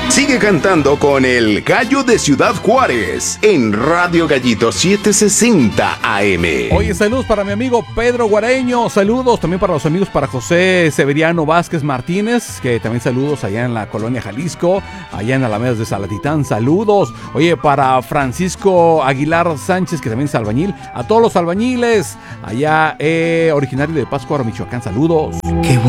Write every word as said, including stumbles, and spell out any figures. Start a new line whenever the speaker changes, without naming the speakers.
Sigue cantando con el Gallo de Ciudad Juárez en Radio Gallito setecientos sesenta A M.
Oye, saludos para mi amigo Pedro Guareño, saludos también para los amigos, para José Severiano Vázquez Martínez, que también saludos allá en la colonia Jalisco, allá en Alamedas de Salatitán, saludos. Oye, para Francisco Aguilar Sánchez, que también es albañil, a todos los albañiles allá, eh, originario de Pátzcuaro, Michoacán, saludos.
Qué